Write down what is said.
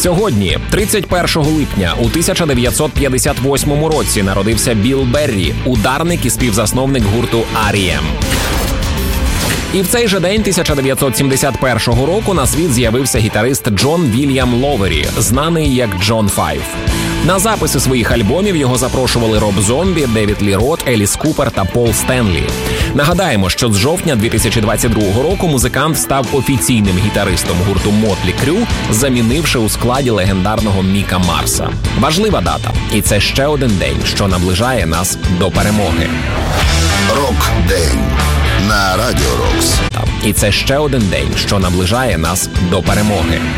Сьогодні, 31 липня у 1958 році, народився Білл Беррі, ударник і співзасновник гурту R.E.M. І в цей же день 1971 року на світ з'явився гітарист Джон Вільям Ловері, знаний як Джон Файв. На записи своїх альбомів його запрошували Роб Зомбі, Девід Лі Рот, Еліс Купер та Пол Стенлі. Нагадаємо, що з жовтня 2022 року музикант став офіційним гітаристом гурту Мотлі Крю, замінивши у складі легендарного Міка Марса. Важлива дата. І це ще один день, що наближає нас до перемоги. Рок-день на Радіо Рокс. І це ще один день, що наближає нас до перемоги.